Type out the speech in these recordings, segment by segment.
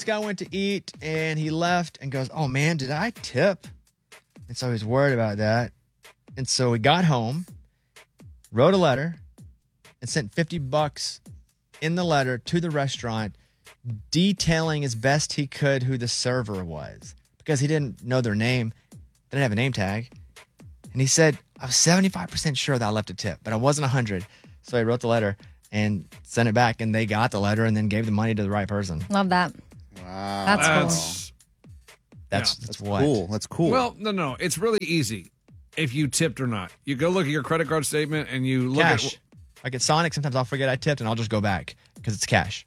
this guy went to eat and he left and goes, oh man, did I tip? And so he was worried about that. And so he got home, wrote a letter, and sent $50 in the letter to the restaurant, detailing as best he could who the server was because he didn't know their name. They didn't have a name tag. And he said, I was 75% sure that I left a tip, but I wasn't 100. So he wrote the letter and sent it back, and they got the letter and then gave the money to the right person. Love that. Wow. That's cool. That's what? Cool. That's cool. Well, no. It's really easy if you tipped or not. You go look at your credit card statement and you look Cash. at... Like at Sonic, sometimes I'll forget I tipped and I'll just go back because it's cash.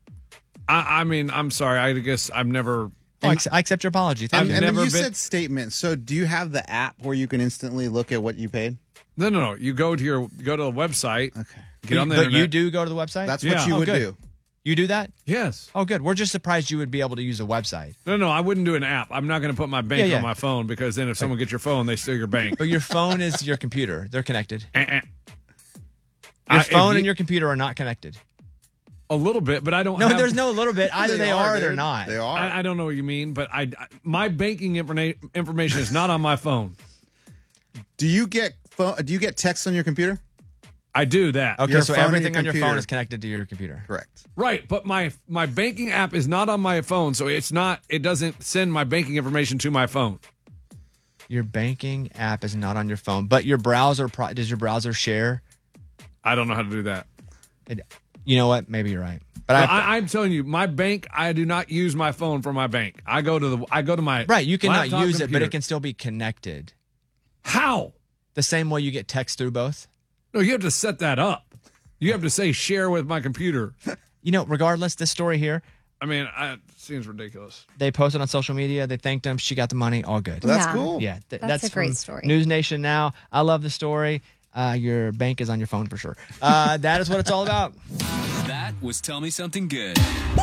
I mean, I'm sorry. I guess I've never... I accept your apology. Thank and you. then you said statement. So do you have the app where you can instantly look at what you paid? No. You go to the website. Okay. Get on the But internet. you do go to the website? That's what you would good. do. You do that? Yes. Oh, good. We're just surprised you would be able to use a website. No, I wouldn't do an app. I'm not going to put my bank Yeah. on my phone because then if someone gets your phone, they steal your bank. But your phone is your computer. They're connected. Your Your phone and your computer are not connected. A little bit, but I don't No, have... there's no little bit. Either they are or they're dude. not. They are. I don't know what you mean, but my banking information is not on my phone. Do you get text on your computer? I do that. Okay, Your so phone and everything your on your phone computer. is connected to your computer. Correct. Right, but my banking app is not on my phone, so it doesn't send my banking information to my phone. Your banking app is not on your phone, but your browser, does your browser share? I don't know how to do that. You know what? Maybe you're right. But I'm telling you, my bank, I do not use my phone for my bank. I go to my right, you cannot laptop use it, but computer. it can still be connected. How? The same way you get text through both? No, you have to set that up. You have to say share with my computer. You know, regardless, this story here, I mean, it seems ridiculous. they posted on social media. They thanked him. She got the money. All good. That's Yeah. cool. Yeah, That's a great from story. News Nation Now. I love the story. Your bank is on your phone for sure. That is what it's all about. That was Tell Me Something Good.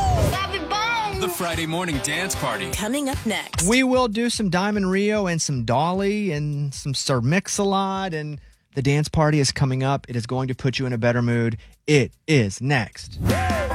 The Friday morning dance party. Coming up next. We will do some Diamond Rio and some Dolly and some Sir Mix-a-Lot, and the dance party is coming up. It is going to put you in a better mood. It is next.